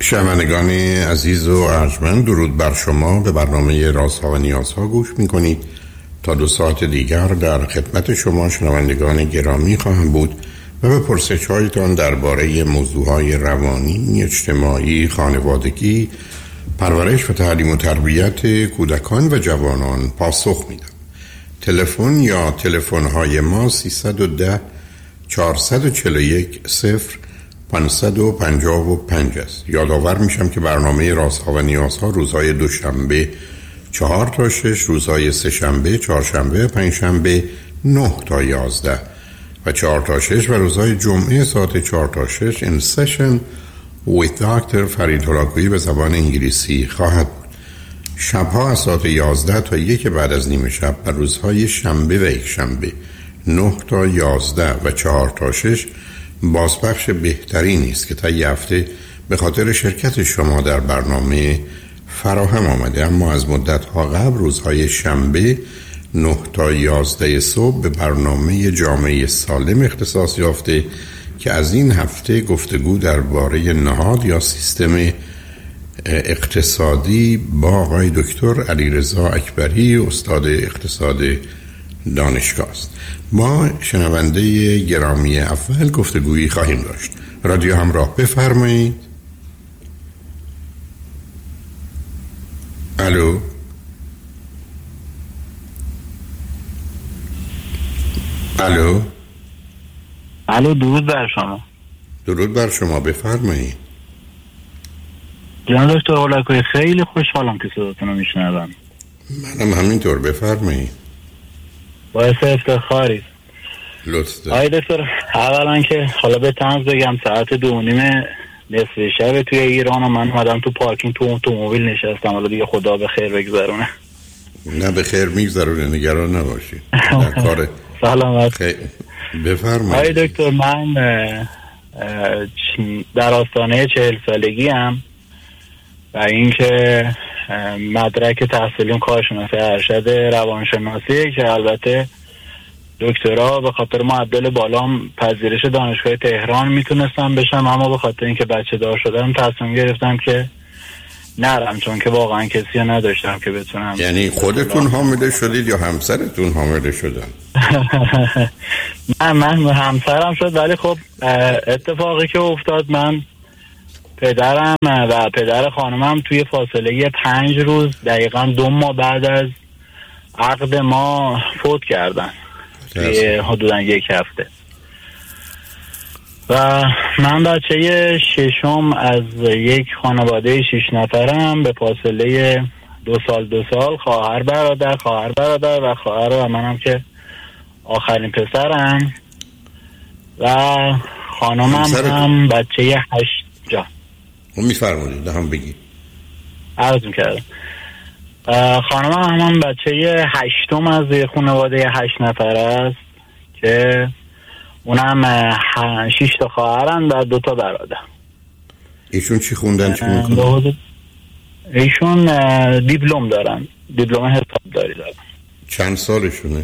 شنوندگان عزیز و ارجمند، درود بر شما. به برنامه رازها و نیازها گوش میکنید. تا 2 ساعت دیگر در خدمت شما شنوندگان گرامی خواهم بود و به پرسش هایتان درباره موضوعهای روانی، اجتماعی، خانوادگی، پرورش و تعلیم و تربیت کودکان و جوانان پاسخ میدم. تلفن یا تلفن‌های ما 310 441 0555 است. یادآور میشم که برنامه رازها و نیازها روزهای دوشنبه 4 تا 6، روزهای سه‌شنبه، چهارشنبه، پنجشنبه 9 تا 11 و 4 تا 6 و روزهای جمعه ساعت 4 تا 6 این سشن with دکتر فرید هلاکویی به زبان انگلیسی خواهد بود. شبها از ساعت 11 تا 1 بعد از نیمه شب و روزهای شنبه و یکشنبه 9 تا 11 و 4 تا 6 بازپخش بهترینی است که طی هفته به خاطر شرکت شما در برنامه فراهم آمده. اما از مدت‌ها قبل روزهای شنبه 9 تا 11 صبح به برنامه جامعه سالم اختصاص یافته که از این هفته گفتگو درباره نهاد یا سیستم اقتصادی با آقای دکتر علیرضا اکبری، استاد اقتصاد دانشگاه است. ما شنونده گرامی اول گفتگویی خواهیم داشت. رادیو همراه، بفرمایید. الو الو الو، درود بر شما. درود بر شما، بفرمایید. جناب دکتر هلاکویی، خیلی خوشحالم که صداتون رو میشنوم. منم همینطور، بفرمایید. باعث افتخاری. لطفاً. آقای دکتر، اولا که حالا به طنز بگم ساعت 2:30 نصف شب توی ایران و من اومدم تو پارکینگ تو اتومبیل نشستم. حالا دیگه خدا به خیر بگذرونه. نه به خیر میگذرونه، نگران نباشید. در کار سلامت. بفرمایید. آقای دکتر، من در آستانه 40 سالگی ام و اینکه مدرک تحصیلیم کارشناسی ارشد روانشناسی که البته دکترا به خاطر معدل بالام پذیرش دانشگاه تهران میتونستم بشم، اما به خاطر اینکه بچه دار شدم تصمیم گرفتم که نرم، چون که واقعا کسی نداشتم که بتونم. یعنی خودتون حامله شدید یا همسرتون حامله شدن؟ نه، من همسرم شد، ولی خب اتفاقی که افتاد، من پدرم و پدر خانمم توی فاصله 5 روز دقیقاً 2 ماه بعد از عقد ما فوت کردن، توی حدوداً 1 هفته. و من بچه ششم از یک خانواده 6 نفرم، به فاصله 2 سال، خواهر برادر و خواهر و منم که آخرین پسرم و خانمم هم بچه 8 جا. میفرمونید هم بگید. عرض میکردم خانمم هم بچه 8م از خانواده 8 نفر است که اونم 6 تا خواهرن و 2 تا برادر. ایشون چی خوندن، چی میکنن؟ ایشون دیپلم دارن، دیپلم حسابداری دارن. چند سالشونه؟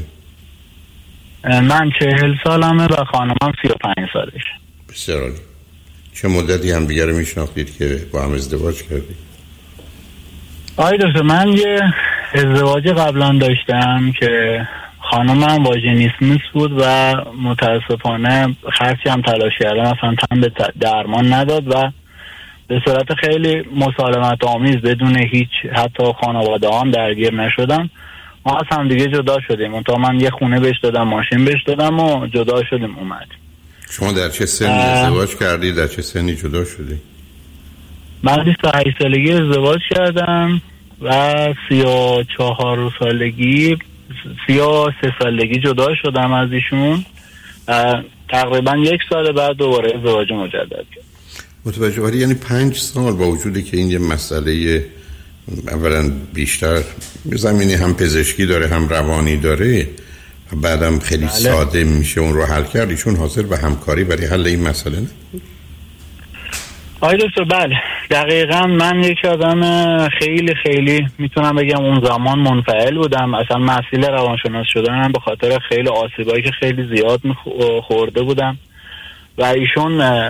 من 40 سالمه و خانمم 35 سالش. بسیار عالی. چه مدتی هم دیگه رو میشناختید که با هم ازدواج کردید؟ آقای دکتر، من یه ازدواج قبلا داشتم که خانمم واژنیسموس بود و متاسفانه خرچی هم تلاش کردم اصلا تن به درمان نداد و به صورت خیلی مسالمت آمیز بدون هیچ حتی خانواده هم درگیر نشدم ما از هم دیگه جدا شدیم. تا من یه خونه بهش دادم، ماشین بهش دادم و جدا شدیم. اومد. شما در چه سنی ازدواج کردید؟ در چه سنی جدا شدید؟ من 28 سالگی ازدواج کردم و 34 سالگی 33 سالگی جدا شدم از ایشون. تقریبا 1 سال بعد دوباره ازدواج مجدد کردم. متوجه ولی یعنی 5 سال با وجودی که این یه مسئله اولا بیشتر زمینی هم پزشکی داره هم روانی داره و بعدم خیلی ساده میشه اون رو حل کرد، ایشون حاضر به همکاری برای حل این مسئله نبود؟ آقای دکتر بله دقیقا من یک آدم خیلی میتونم بگم اون زمان منفعل بودم. اصلا مسئله روانشناس شدنم به خاطر خیلی آسیبایی که خیلی زیاد خورده بودم و ایشون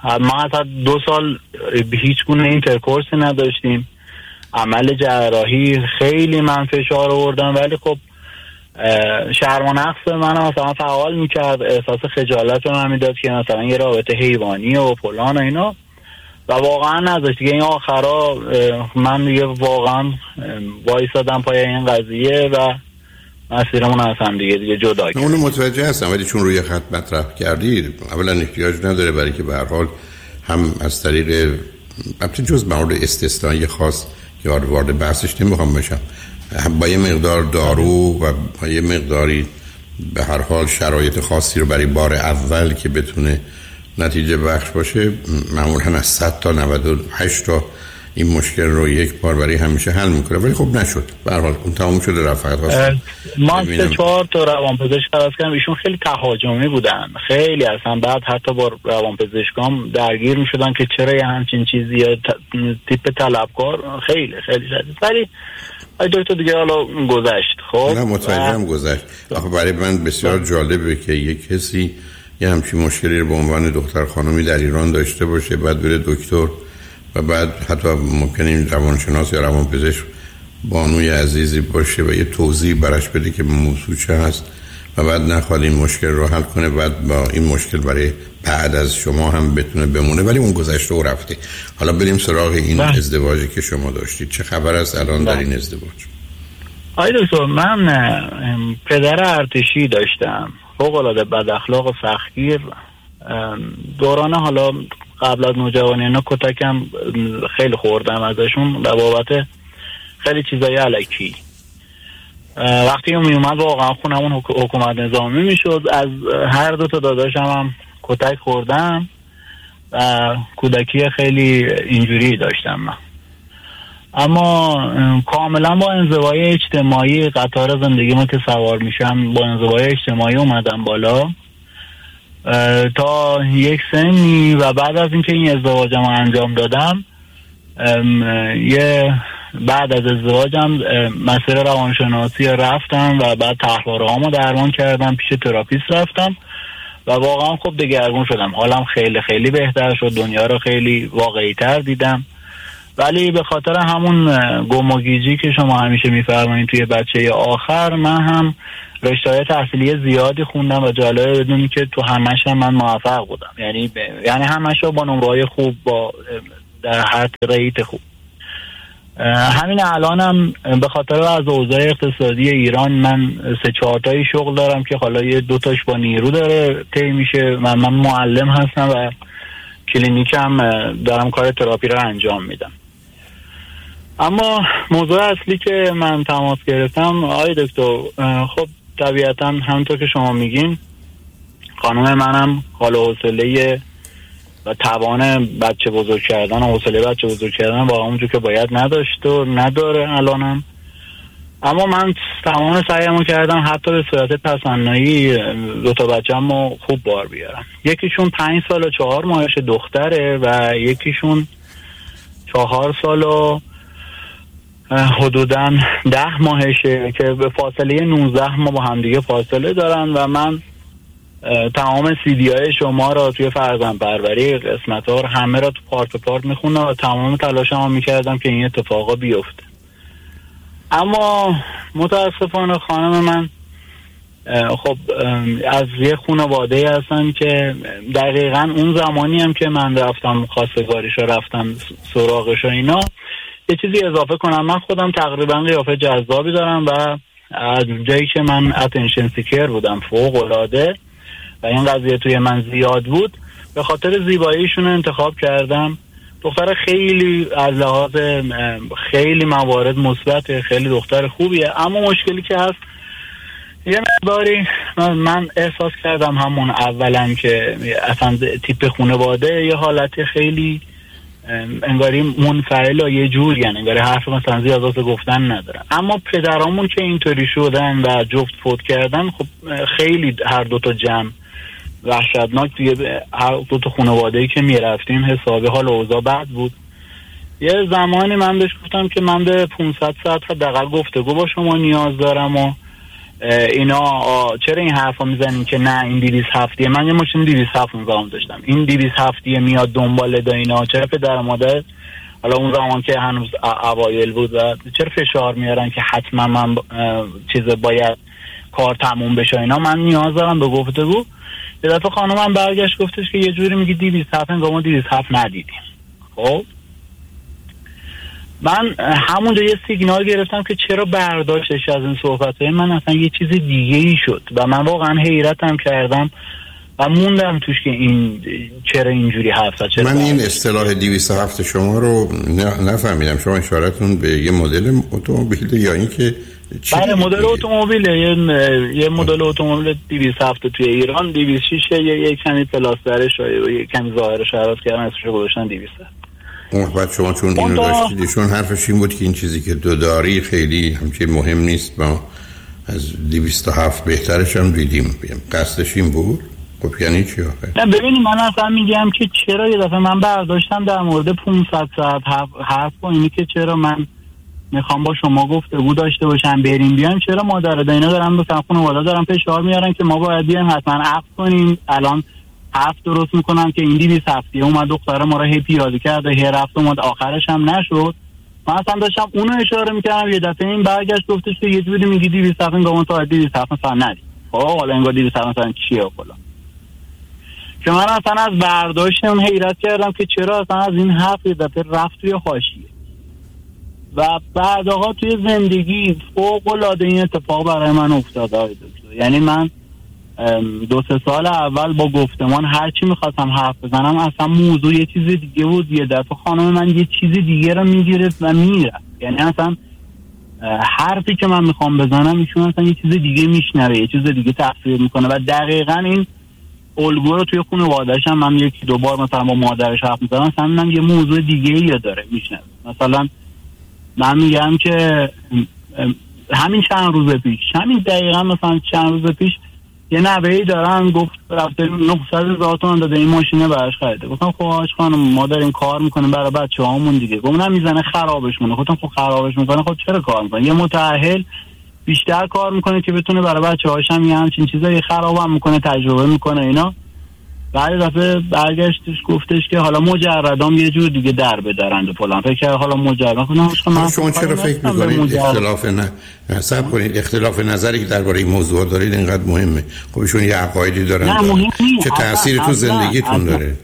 ما حتی 2 سال هیچ گونه اینترکورسی نداشتیم. عمل جراحی خیلی من فشار آوردم، ولی خب شرم و نقص من مثلا فعال میکرد، احساس خجالت به من میداد که مثلا یه رابطه حیوانی و فلان و اینا، و واقعا نذاشت دیگه. این آخرا من دیگه واقعا وایسادم پای این قضیه و مسیرمون از هم دیگه جدا کردیم. اونو متوجه هستم، ولی چون روی خط مطرح کردید اولا احتیاج نداره، برای که به هر حال هم از طریق البته جز مورد استثنایی خاص که وارد بحثش نمیخوام بشم، با یه مقدار دارو و با یه مقداری به هر حال شرایط خاصی رو برای بار اول که بتونه نتیجه بخش باشه، معمولا از 100 تا 98 تا این مشکل رو یک بار برای همیشه حل میکنه. ولی خب نشد، به هر حال اون تموم شده رفت. ما 3-4 تا روانپزشک خلاص کردم، ایشون خیلی تهاجمی بودن، خیلی اصلا بعد حتی با روانپزشکام درگیر میشدن که چرا یه همچین چیزی یا تیپ طلبکار، خیلی خیلی شدید. ولی دکتر دیگه حالا گذشت. خب نه متوجهم گذشت. آخه برای من بسیار جالبه که یک کسی یه همچین مشکلی رو به عنوان دختر خانمی در ایران داشته باشه، بعد بره دکتر و بعد حتی ممکنه این روانشناس یا روانپزشک بانوی عزیزی باشه و یه توضیح براش بده که موضوع چه هست و بعد نخواد این مشکل رو حل کنه، بعد با این مشکل برای بعد از شما هم بتونه بمونه. ولی اون گذشته و رفته. حالا بریم سراغ این ازدواجی که شما داشتید. چه خبر است الان در این ازدواج؟ دکتر، من پدر ارتشی داشتم، فوق‌العاده بد اخلاق و سختگیر. دوران حالا قبل از نوجوانی اینا کتکم خیلی خوردم ازشون در بابت خیلی چیزای الکی. وقتی اون میومد واقعا خونمون حکومت نظامی میشد. از هر 2 تا داداشم هم کتک خوردم و کودکی خیلی اینجوری داشتم من. اما کاملا با انزوای اجتماعی قطار زندگی ما که سوار میشم با انزوای اجتماعی اومدم بالا تا یک سنی، و بعد از اینکه این ازدواجم رو انجام دادم بعد از ازدواجم مسیر روانشناسی رفتم و بعد طرحواره‌هامو درمان کردم، پیش تراپیست رفتم و واقعا خب دگرگون شدم. حالم خیلی خیلی بهتر شد، دنیا رو خیلی واقعی تر دیدم. ولی به خاطر همون گم و گیجی که شما همیشه میفرمایید توی بچه آخر، من هم رشته‌های تحصیلی زیادی خوندم و جالبه بدونی که تو همش هم من موفق بودم، یعنی همش با نمره‌های خوب، با در هر ریت خوب. همین الانم به خاطر از اوضاع اقتصادی ایران من 3-4 تایی شغل دارم که حالا یه 2 تاش با نیرو داره طی میشه و من معلم هستم و کلینیکم دارم کار تراپی رو انجام میدم. اما موضوع اصلی که من تماس گرفتم دکتر، خب طبیعتا همونطور که شما میگین خانم منم حال و حوصله و توان بچه بزرگ کردن و حوصله بچه بزرگ کردن با اونجور که باید نداشت و نداره الانم. اما من تمام سعیمو کردم حتی به صورت تصنعی 2 تا بچه‌مو خوب بار بیارم. یکیشون 5 سال و 4 ماهش دختره و یکیشون 4 سال و حدوداً 10 ماهشه که به فاصله 19 ماه با همدیگه فاصله دارن و من تمام CD های شما را توی فرزند پروری قسمت ها همه را تو پارت به پارت میخونم و تمام تلاشم میکردم که این اتفاقا بیفته. اما متاسفانه خانم من خب از یه خانواده هستن که دقیقاً اون زمانی هم که من رفتم خواستگاریش رفتم سراغش و اینا، یه چیزی اضافه کنم، من خودم تقریبا قیافه جذابی دارم و از جایی که من اتنشن سیکر بودم فوق العاده و این قضیه توی من زیاد بود، به خاطر زیباییشون انتخاب کردم. دختر خیلی از لحاظ خیلی موارد مثبت، خیلی دختر خوبیه. اما مشکلی که هست یه مقداری من احساس کردم همون اولا که اصلا تیپ خانواده یه حالت خیلی انگاری منفعل و یه جور، یعنی انگاری حرف مثلا زیاد واسه گفتن ندارن. اما پدرامون که اینطوری شدن و جفت فوت کردن، خب خیلی هر 2 تا جمع وحشتناک توی هر 2 تا خانواده‌ای که میرفتیم حسابی حال اوضاع بد بود. یه زمانی من بهش گفتم که من به 500 ساعت حداقل گفتگو با شما نیاز دارم و اینا چرا این حرفا میزنین که نه این 207 من یه ماشین 207 اون زمان داشتم، این 207 میاد دنبال دا اینا، چرا پدر مادر حالا اون زمان که هنوز اوایل بود چرا فشار میارن که حتما من چیز باید کار تموم بشه اینا، من نیاز دارم به گفتگو. یه دفعه خانمم برگشت گفتش که یه جوری میگی 207 انگار ما 207 ندیدیم. خب من همونجا یه سیگنال گرفتم که چرا برداشتش از این صحبت‌های من اصلا یه چیز دیگه ای شد و من واقعا حیرتم کردم و موندم توش که این چرا اینجوری حرف زد. من این اصطلاح 207 شما رو نفهمیدم. شما اشارتون به یه مدل اتومبیل یا این که بله مدل اتومبیله، یه مدل اتومبیل 207 توی ایران 206 یه کمی پلاسترش یه کمی ظاهرش عوض کردن اسمش رو گذاشتن 200. اون بعد شما چون اینو داشتید ایشون حرفش این بود که این چیزی که دو داری خیلی همچین مهم نیست، ما از 207 بهترش هم دیدیم. قصدش این بود؟ خب یعنی چی آخه؟ نه ببینید من اصلا میگم که چرا یه دفعه من برداشتم در مورد 500 ساعت حرف با اینی که چرا من میخوام با شما گفتگو داشته باشم بریم بیایم، چرا مادر دینا دارن به خانواده دارن فشار میارن که ما باید بیایم حتما عقد کنیم. الان حرف درست میکنم که این 207 اومد دختر ما رو هی پیاده کرده هی رفت اومد آخرش هم نشد. من اصلا داشتم اونو اشاره میکردم یه دفعه این برگشت گفتش که یه جوری میگی 207 انگار تا 207 مثلا ندید. خب حالا انگار 207 مثلا چیه فلان که من اصلا از برداشتم حیرت کردم که چرا اصلا از این حرف یه دفعه رفت توی حاشیه و بعد آقا توی زندگی فوق العاده این اتفاق برای من افتاده های دکتر. یعنی من 2-3 سال اول با گفتمان هر چی میخواستم حرف بزنم اصلا موضوع یه چیز دیگه بود، یه دفعه خانم من یه چیز دیگه رو میگرفت و میرفت. یعنی اصلا حرفی که من میخوام بزنم ایشون اصلا یه چیز دیگه میشنوه، یه چیز دیگه تفسیر میکنه و دقیقاً این الگو رو توی خانواده‌اش هم من 1-2 بار مثلا با مادرش حرف می‌زدم مثلا یه موضوع دیگه‌ای داره میشنوه. مثلا من میگم که همین چند روز پیش چند روز پیش یه نوه‌ای دارن گفت رفته 900,000 تومان داده این ماشینه براش خریده. گفتم خب آج خانم ما داریم کار میکنیم برای بچه‌هامون دیگه. گفتم میزنه خرابش کنه. گفتم خب خرابش میکنه خب چرا کار میکنه؟ یه متأهل بیشتر کار میکنه که بتونه برای بچه‌هاش هم یه همچین چیزایی خرابم میکنه تجربه میکنه اینا. بعد دفعه برگشتش گفتش که حالا مجردام یه جور دیگه در بدارند و فلان. فکر حالا مجرد کنم شما چرا فکر می‌کنید اختلاف نظری که درباره این موضوع دارید اینقدر مهمه؟ خب ایشون یه عقایدی دارن چه تأثیری تو زندگیتون داره؟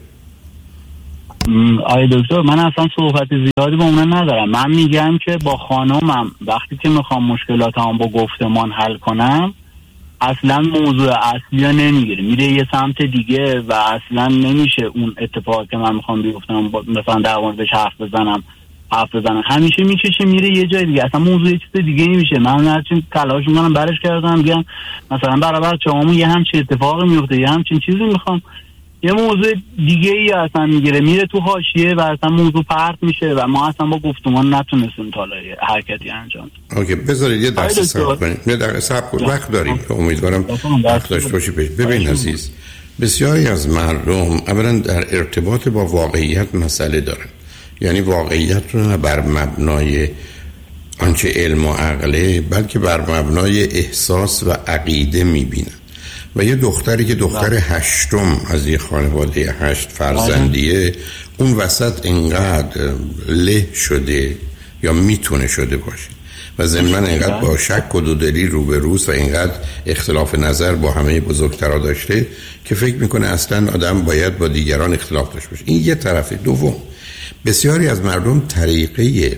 آی دکتر من اصلا صحبت زیادی با اون ندارم. من میگم که با خانومم وقتی که میخوام مشکلاتم با گفتمان حل کنم اصلا موضوع اصلی ها نمیگیره، میره یه سمت دیگه و اصلا نمیشه اون اتفاقی که من میخوام بیفتم مثلا در موردش حرف بزنم همیشه میکشه میره یه جای دیگه، اصلا موضوع یه چیز دیگه نمیشه. من هرچین تلاش میکنم برش کردم میگم مثلا برای بچه‌هامون یه همچین اتفاقی میفته یه همچین چیزی میخوام، یه موضوع دیگه ای اصلا میگیره میره تو حاشیه و اصلا موضوع پرت میشه و ما اصلا با گفتمان نتونستیم تا حرکتی انجام بدیم. اوکی بذارید یه دقیقه صبر کنید. یه دقیقه صبر کنید. وقت داریم. امیدوارم وقت داشته باشید. ببین عزیز بسیاری از مردم اولا در ارتباط با واقعیت مسئله دارن. یعنی واقعیت رو نه بر مبنای آنچه علم و عقله بلکه بر مبنای احساس و عقیده میبینن. و یه دختری که دختر هشتم از یه خانواده 8 فرزندیه اون وسط انقدر له شده یا میتونه شده باشه و ضمناً انقدر با شک و دودلی روبروست و انقدر اختلاف نظر با همه بزرگترها داشته که فکر میکنه اصلا آدم باید با دیگران اختلاف داشته باشه. این یه طرفه. دوم بسیاری از مردم طریقه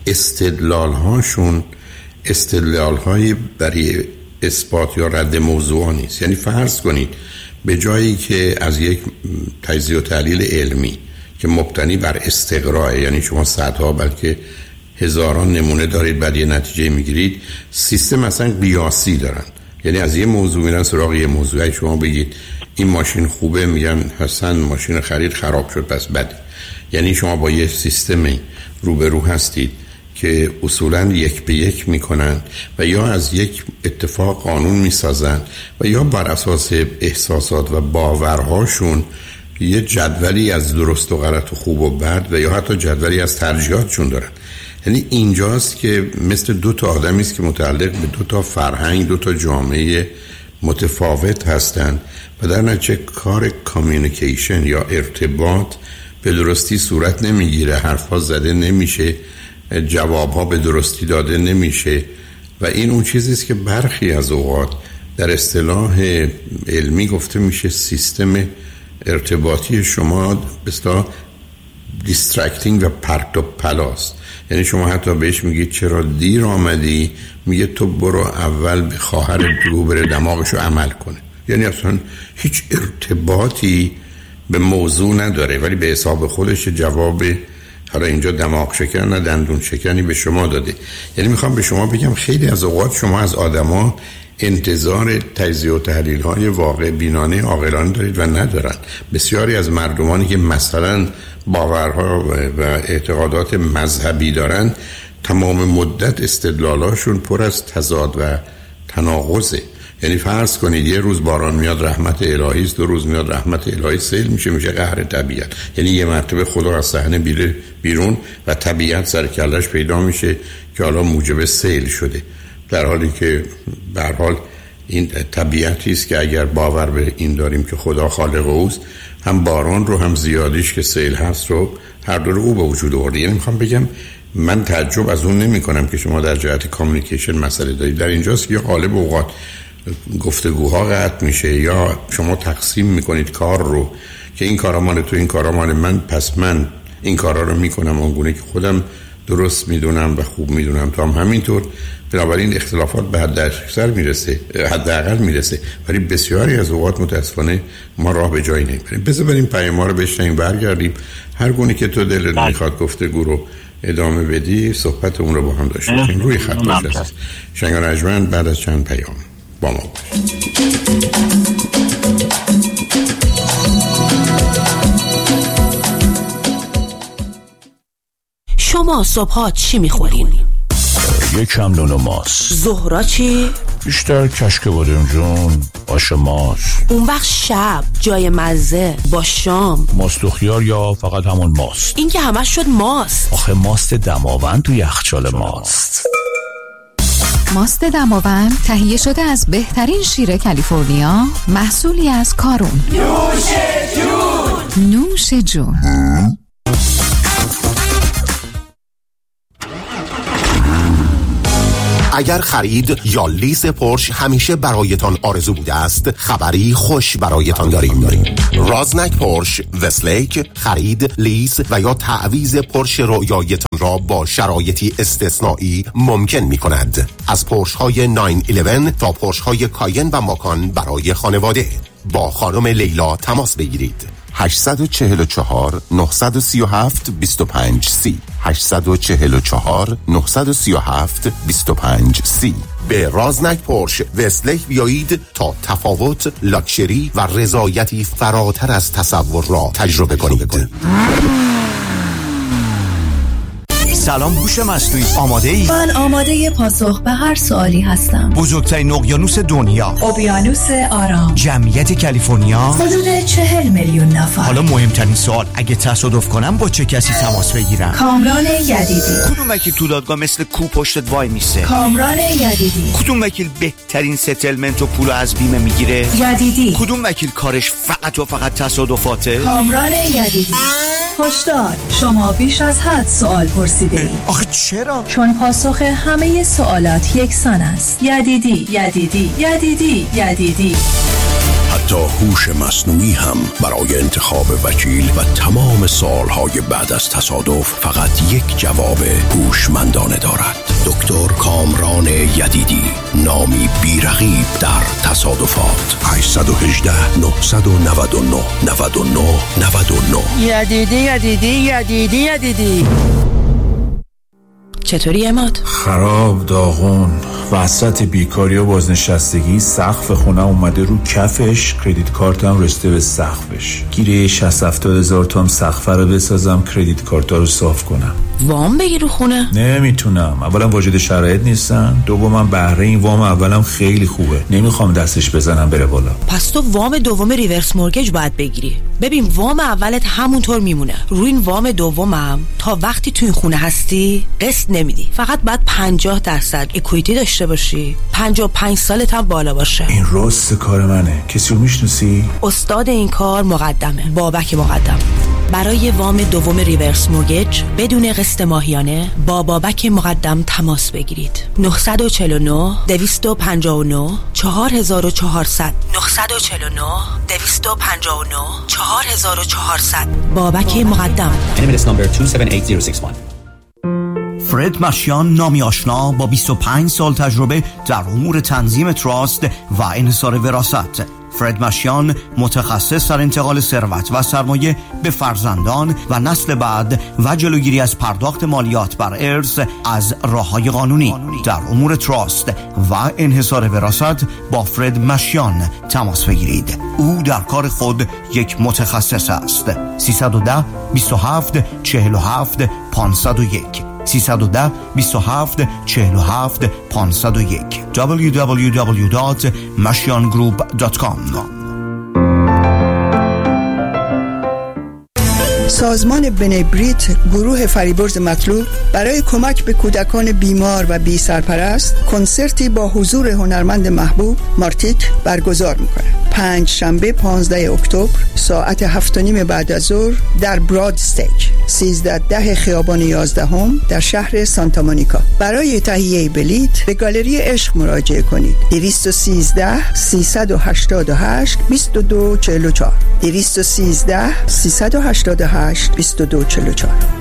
استدلال‌های برای اثبات یا رد موضوع نیست. یعنی فرض کنید به جایی که از یک تجزیه و تحلیل علمی که مبتنی بر استقراء، یعنی شما صدها بلکه هزاران نمونه دارید بعد یه نتیجه میگیرید، سیستم اصلا قیاسی دارن. یعنی از یه موضوع میرن سراغ یه موضوع. شما بگید این ماشین خوبه میگن حسن ماشین خرید خراب شد پس بده. یعنی شما با یه سیستمی روبرو هستید که اصولاً 1 به 1 میکنن و یا از یک اتفاق قانون میسازن و یا بر اساس احساسات و باورهاشون یه جدولی از درست و غلط و خوب و بد و یا حتی جدولی از ترجیحاتشون دارن. یعنی اینجاست که مثل دو تا آدمی است که متعلق به دو تا فرهنگ، دو تا جامعه متفاوت هستند و در نتیجه کار کامیونیکیشن یا ارتباط به درستی صورت نمیگیره، حرفا زده نمیشه، جوابها به درستی داده نمیشه و این اون چیزی است که برخی از اوقات در اصطلاح علمی گفته میشه سیستم ارتباطی شما بسیار دیسترکتینگ و پرت و پلاست. یعنی شما حتی بهش میگید چرا دیر آمدی، میگه تو برو اول به خواهر روبر دماغشو عمل کنه. یعنی اصلا هیچ ارتباطی به موضوع نداره ولی به حساب خودش جواب حالا اینجا دماغ شکن نه دندون شکنی به شما داده. یعنی میخوام به شما بگم خیلی از اوقات شما از آدما انتظار تجزیه و تحلیل های واقع بینانه عاقلانه دارید و ندارن. بسیاری از مردمانی که مثلا باورها و اعتقادات مذهبی دارن تمام مدت استدلالاشون پر از تضاد و تناقضه. یعنی فرض کنید یه روز باران میاد رحمت الهی است، 2 روز میاد رحمت الهی سیل میشه قهر طبیعت. یعنی یه مرتبه خدا از صحنه بیرون و طبیعت سر کلش پیدا میشه که حالا موجب سیل شده، در حالی که به هر حال این طبیعتی است که اگر باور به این داریم که خدا خالق اوست، هم باران رو هم زیادیش که سیل هست رو هر دو رو او به وجود آورده. یعنی میخوام بگم من تعجب از اون نمی کنم که شما در جهت کامیونیکیشن مسئله دارید. در اینجاست که غالب اوقات گفتگوها قطع میشه یا شما تقسیم میکنید کار رو که این کارا مال تو، این کارا مال من، پس من این کارا رو میکنم اونگونه که خودم درست میدونم و خوب میدونم تو هم همینطور. بنابراین اختلافات به حداقل میرسه ولی بسیاری از اوقات متاسفانه ما راه به جایی نمیبریم. بذار بریم پیام رو بشنویم برگردیم هر گونه که تو دلت میخواد گفتگو رو ادامه بدی صحبت اون رو با هم داشته باشیم. روی خط باش شنگان رجمند بعد از چند پیام با ما شما صبحات چی میخورین؟ یکم نون و ماست. ظهرا چی؟ بیشتر کشک بادم جون، آش ماست. اون وقت شب جای مزه با شام ماست و خیار یا فقط همون ماست؟ این که همش شد ماست. آخه ماست دماوند تو یخچال ماست. ماست دماوند تهیه شده از بهترین شیر کالیفرنیا، محصولی از کارون. نوش جون. اگر خرید یا لیز پورش همیشه برایتان آرزو بوده است، خبری خوش برایتان داریم. رازنک پورش وستلیک خرید، لیز و یا تعویض پورش رویایتان را با شرایطی استثنایی ممکن می کند. از پورش های 911 تا پورش های کاین و ماکان برای خانواده. با خانم لیلا تماس بگیرید. 844 937 25 30 844 937 25 30. به رازنک پورش وستلیک بیایید تا تفاوت، لاکچری و رضایتی فراتر از تصور را تجربه کنید. سلام هوش مصنوعی، آماده ای؟ من آماده پاسخ به هر سوالی هستم. بزرگترین اقیانوس دنیا، اقیانوس آرام، جمعیت کالیفرنیا حدود 40 میلیون نفر. حالا مهمترین سوال، اگه تصادف کنم با چه کسی تماس بگیرم؟ کامران یدیدی. کدوم وکیل تو دادگاه مثل کو پشتت وای میسه؟ کامران یدیدی. کدوم وکیل بهترین ستلمنت و پولو از بیمه میگیره؟ یدیدی. کدوم وکیل کارش فقط و فقط تصادفاته؟ کامران یدیدی. هشدار، شما بیش از حد سوال پرسیده اید. آخه چرا؟ چون پاسخ همه سوالات یکسان است. یدیدی، یدیدی، یدیدی، یدیدی. حتی هوش مصنوعی هم برای انتخاب وکیل و تمام سوالهای بعد از تصادف فقط یک جواب هوشمندانه دارد. دکتر کامران یدیدی، نامی بی‌رقیب در تصادفات. 818 999 99 99. یدیدی یدیدی یدیدی یدیدی. چطوری عماد؟ خراب، داغون، وسط بیکاری و بازنشستگی. سقف خونه اومده رو کفش، کردیت کارتم رسیده به سقفش. گیره 60-70 هزار تومن سقف رو بسازم، کردیت کارتا رو صاف کنم. وام بگیر رو خونه؟ نمیتونم. اولا واجد شرایط نیستن، دومم بهره این وام اولم خیلی خوبه، نمیخوام دستش بزنم بره بالا. پس تو وام دوم ریورس مورگیج باید بگیری. ببین وام اولت همونطور میمونه، روی این وام دومم تا وقتی تو این خونه هستی قسط نمیدی، فقط باید 50% اکویتی داشته باشی، 55 سالت هم بالا باشه. این راست کار منه. کسی رو میشناسی؟ استاد این کار مقدمه، بابک مقدم. برای وام دوم ریورس مورگیج بدون قسط ماهیانه با بابک مقدم تماس بگیرید. 949 259 4400 949 259 4400 بابک مقدم. NMLS number 278061. فرد مشیان، نامی آشنا با 25 سال تجربه در امور تنظیم تراست و انحصار وراثت. فرد مشیان متخصص در انتقال ثروت و سرمایه به فرزندان و نسل بعد و جلوگیری از پرداخت مالیات بر ارث از راه‌های قانونی. در امور تراست و انحصار وراثت با فرد مشیان تماس بگیرید. او در کار خود یک متخصص است. 310 27 47 501 310 27 47 501 www.mashiangroup.com. سازمان بنبریت، گروه فریبرز مطلوب، برای کمک به کودکان بیمار و بی سرپرست کنسرتی با حضور هنرمند محبوب مارتیک برگزار میکنه. 5 شنبه 15 اکتبر ساعت 7:30 بعد از ظهر در براد استیج 1310 خیابان 11 در شهر سانتا مونیکا. برای تهیه بلیط به گالری عشق مراجعه کنید. 213 388 2244 213 388 2244.